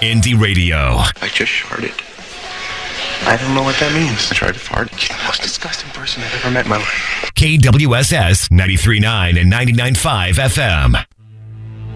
Indie Radio. I just farted. I don't know what that means. I tried to fart. You're the most disgusting person I've ever met in my life. KWSS 93.9 and 99.5 FM.